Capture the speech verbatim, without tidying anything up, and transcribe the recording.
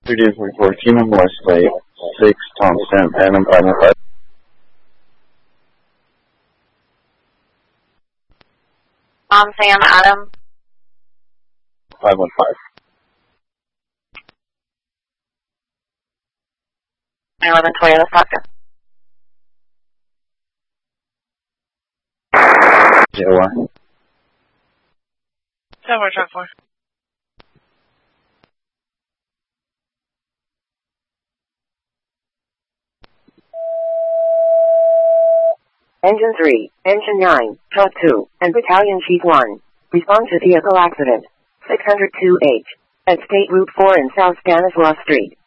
three D forty-four, Kingdom Westlake, six Thompson, Adam five one five. Um, Sam, Adam. five one five. eleven Toyota Fokker. Zero one. Silver truck four. Engine three, Engine nine, Tug two, and Battalion Chief one. Respond to vehicle accident. six oh two H. At State Route four in South Stanislaus Street.